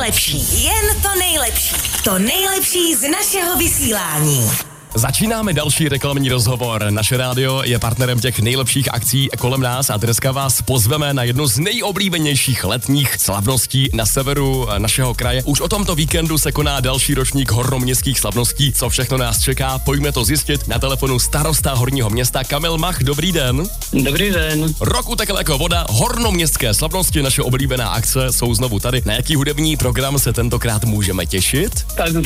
nejlepší, jen to nejlepší. To nejlepší z našeho vysílání. Začínáme další reklamní rozhovor. Naše rádio je partnerem těch nejlepších akcí kolem nás a dneska vás pozveme na jednu z nejoblíbenějších letních slavností na severu našeho kraje. Už o tomto víkendu se koná další ročník hornoměstských slavností. Co všechno nás čeká, pojďme to zjistit. Na telefonu starosta Horního Města Kamil Mach. Dobrý den. Dobrý den. Rok utekl jako voda, hornoměstské slavnosti, naše oblíbená akce jsou znovu tady. Na jaký hudební program se tentokrát můžeme těšit? Tak